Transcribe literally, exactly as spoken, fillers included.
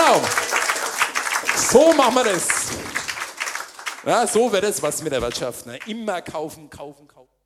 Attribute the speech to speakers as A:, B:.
A: Genau. So machen wir das. Ja, so wird es was mit der Wirtschaft. Ne? Immer kaufen, kaufen, kaufen.